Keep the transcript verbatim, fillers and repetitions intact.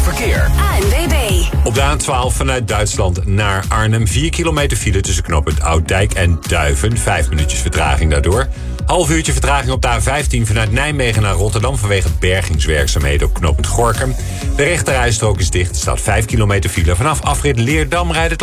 verkeer. A N W B. Op de A twaalf vanuit Duitsland naar Arnhem. vier kilometer file tussen knooppunt Ouddijk en Duiven. Vijf minuutjes vertraging daardoor. Half uurtje vertraging op de A vijftien vanuit Nijmegen naar Rotterdam vanwege bergingswerkzaamheden op knooppunt Gorinchem. De rechterrijstrook is dicht. Er staat vijf kilometer file. Vanaf afrit Leerdam rijdt het